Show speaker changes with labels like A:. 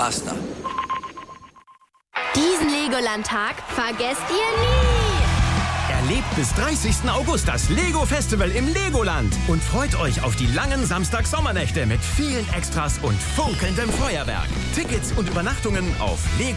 A: Basta.
B: Diesen Legoland-Tag vergesst ihr nie!
C: Erlebt bis 30. August das Lego Festival im Legoland und freut euch auf die langen Samstag-Sommernächte mit vielen Extras und funkelndem Feuerwerk. Tickets und Übernachtungen auf Lego.